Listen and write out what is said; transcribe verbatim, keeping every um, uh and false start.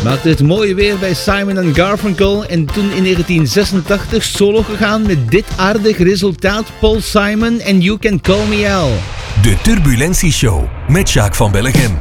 maakte het mooie weer bij Simon en Garfunkel en toen in negentien zesentachtig solo gegaan met dit aardig resultaat: Paul Simon en You Can Call Me Al. De Turbulentie Show met Jacques van Bellegem.